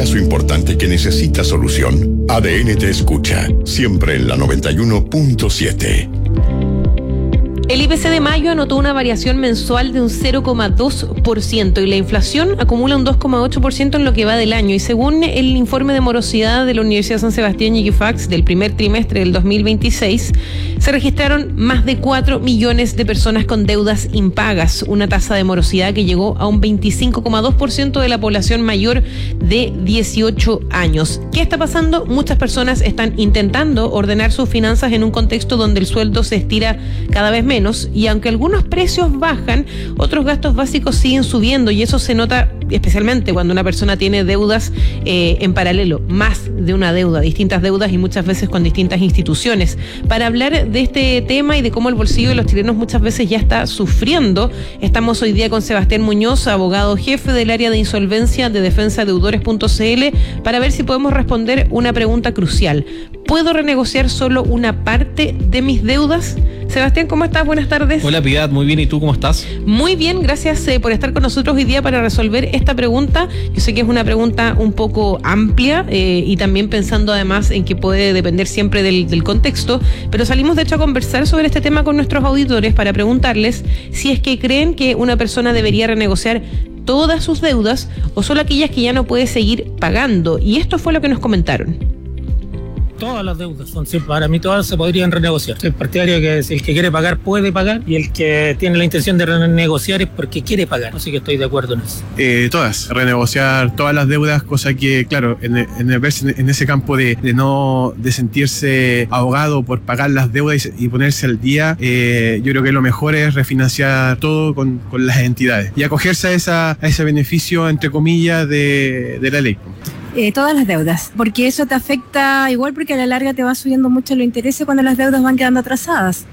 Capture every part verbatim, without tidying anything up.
caso importante que necesita solución, A D N te escucha, siempre en la noventa y uno punto siete. El I P C de mayo anotó una variación mensual de un cero coma dos por ciento y la inflación acumula un dos coma ocho por ciento en lo que va del año. Y según el informe de morosidad de la Universidad San Sebastián y Equifax del primer trimestre del dos mil veintiséis, se registraron más de cuatro millones de personas con deudas impagas, una tasa de morosidad que llegó a un veinticinco coma dos por ciento de la población mayor de dieciocho años. ¿Qué está pasando? Muchas personas están intentando ordenar sus finanzas en un contexto donde el sueldo se estira cada vez menos. Menos, y aunque algunos precios bajan, otros gastos básicos siguen subiendo y eso se nota especialmente cuando una persona tiene deudas eh, en paralelo, más de una deuda, distintas deudas y muchas veces con distintas instituciones. Para hablar de este tema y de cómo el bolsillo de los chilenos muchas veces ya está sufriendo, estamos hoy día con Sebastián Muñoz, abogado jefe del área de insolvencia de defensa deudores punto c l, para ver si podemos responder una pregunta crucial. ¿Puedo renegociar solo una parte de mis deudas? Sebastián, ¿cómo estás? Buenas tardes. Hola, Piedad, muy bien. ¿Y tú cómo estás? Muy bien, gracias eh, por estar con nosotros hoy día para resolver esta pregunta. Yo sé que es una pregunta un poco amplia eh, y también pensando además en que puede depender siempre del, del contexto, pero salimos de hecho a conversar sobre este tema con nuestros auditores para preguntarles si es que creen que una persona debería renegociar todas sus deudas o solo aquellas que ya no puede seguir pagando. Y esto fue lo que nos comentaron. Todas las deudas son, sí, para mí todas se podrían renegociar. Soy partidario que el que quiere pagar puede pagar y el que tiene la intención de renegociar es porque quiere pagar. Así que estoy de acuerdo en eso. Eh, todas, renegociar todas las deudas, cosa que, claro, en, en, el, en ese campo de, de no de sentirse ahogado por pagar las deudas y, y ponerse al día, eh, yo creo que lo mejor es refinanciar todo con, con las entidades y acogerse a, esa, a ese beneficio, entre comillas, de, de la ley. Eh, todas las deudas, porque eso te afecta igual porque a la larga te va subiendo mucho los intereses cuando las deudas van quedando atrasadas.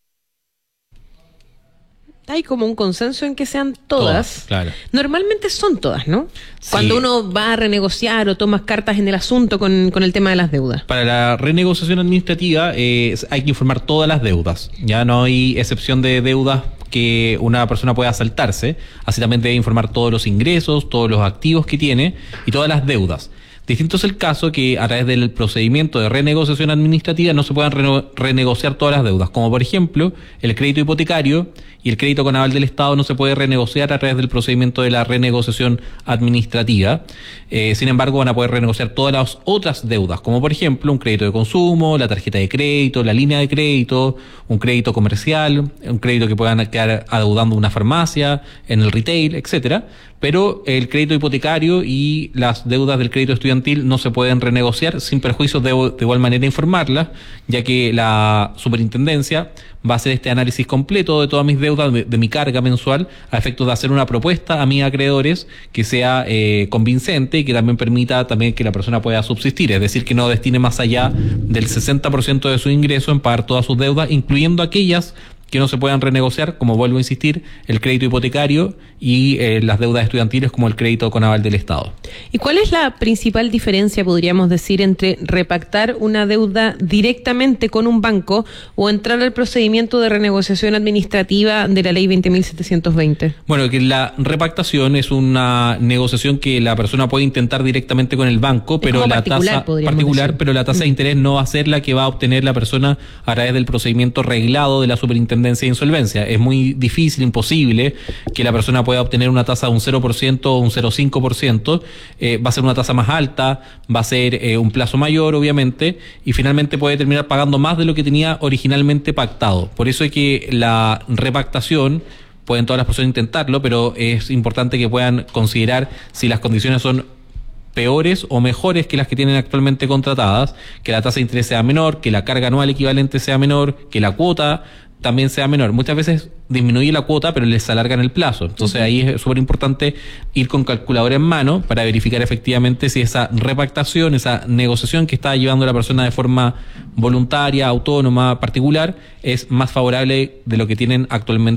Hay como un consenso en que sean todas. Todas, claro. Normalmente son todas, ¿no? Sí. Cuando uno va a renegociar o tomas cartas en el asunto con, con el tema de las deudas. Para la renegociación administrativa eh, hay que informar todas las deudas. Ya no hay excepción de deudas que una persona pueda saltarse. Así también debe informar todos los ingresos, todos los activos que tiene y todas las deudas. Distinto es el caso que a través del procedimiento de renegociación administrativa no se puedan rene- renegociar todas las deudas, como por ejemplo el crédito hipotecario y el crédito con aval del Estado no se puede renegociar a través del procedimiento de la renegociación administrativa. Eh, sin embargo, van a poder renegociar todas las otras deudas, como por ejemplo un crédito de consumo, la tarjeta de crédito, la línea de crédito, un crédito comercial, un crédito que puedan quedar adeudando una farmacia, en el retail, etcétera. Pero el crédito hipotecario y las deudas del crédito estudiantil no se pueden renegociar sin perjuicio de, de igual manera informarlas, ya que la superintendencia va a hacer este análisis completo de todas mis deudas, de, de mi carga mensual, a efectos de hacer una propuesta a mis acreedores que sea eh, convincente y que también permita también que la persona pueda subsistir, es decir, que no destine más allá del sesenta por ciento de su ingreso en pagar todas sus deudas, incluyendo aquellas que no se puedan renegociar, como vuelvo a insistir, el crédito hipotecario y eh, las deudas estudiantiles como el crédito con aval del Estado. ¿Y cuál es la principal diferencia, podríamos decir, entre repactar una deuda directamente con un banco o entrar al procedimiento de renegociación administrativa de la ley veinte mil setecientos veinte? Bueno, que la repactación es una negociación que la persona puede intentar directamente con el banco, pero la tasa particular, decir. pero la tasa de interés no va a ser la que va a obtener la persona a través del procedimiento reglado de la superintendencia de insolvencia. Es muy difícil, imposible que la persona pueda obtener una tasa de un cero por ciento o un cero coma cinco por ciento. Eh, va a ser una tasa más alta, va a ser eh, un plazo mayor, obviamente, y finalmente puede terminar pagando más de lo que tenía originalmente pactado. Por eso es que la repactación, pueden todas las personas intentarlo, pero es importante que puedan considerar si las condiciones son peores o mejores que las que tienen actualmente contratadas, que la tasa de interés sea menor, que la carga anual equivalente sea menor, que la cuota también sea menor. Muchas veces disminuye la cuota, pero les alargan el plazo. Entonces uh-huh. ahí es súper importante ir con calculadora en mano para verificar efectivamente si esa repactación, esa negociación que está llevando la persona de forma voluntaria, autónoma, particular, es más favorable de lo que tienen actualmente